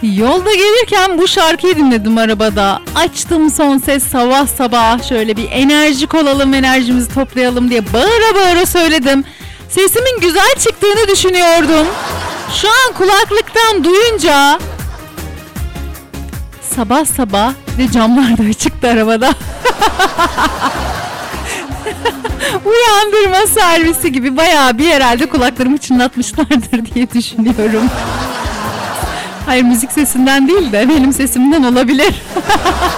Yolda gelirken bu şarkıyı dinledim arabada. Açtım son ses sabah sabah. Şöyle bir enerjik olalım, enerjimizi toplayalım diye bağıra bağıra söyledim. Sesimin güzel çıktığını düşünüyordum. Şu an kulaklıktan duyunca sabah sabah ve camlar da açıktı arabada. Uyandırma servisi gibi bayağı bir herhalde kulaklarımı çınlatmışlardır diye düşünüyorum. Hayır, müzik sesinden değil de benim sesimden olabilir.